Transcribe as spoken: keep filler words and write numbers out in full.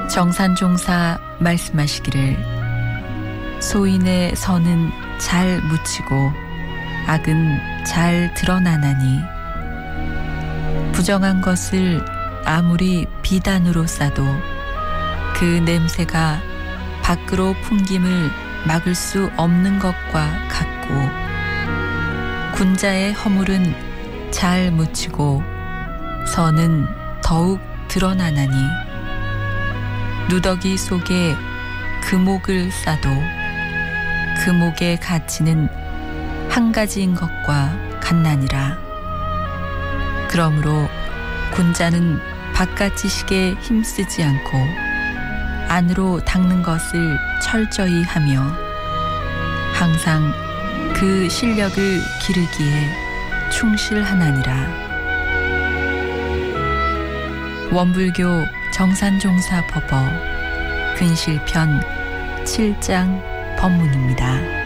정산종사 말씀하시기를 소인의 선은 잘 묻히고 악은 잘 드러나나니 부정한 것을 아무리 비단으로 싸도 그 냄새가 밖으로 풍김을 막을 수 없는 것과 같고 군자의 허물은 잘 묻히고 선은 더욱 드러나나니 누더기 속에 금옥을 싸도 금옥의 가치는 한 가지인 것과 같나니라. 그러므로 군자는 바깥지식에 힘쓰지 않고 안으로 닦는 것을 철저히 하며 항상 그 실력을 기르기에 충실하나니라. 원불교 정산종사 법어 근실편 칠 장 법문입니다.